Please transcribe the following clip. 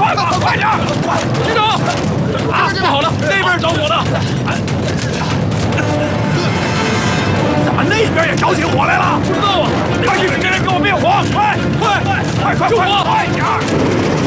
快吧，快点！局长，啊，不好了，那边着火了！怎么那边也着起火来了？不知道啊！快去请人给我灭火！快！救火！快点！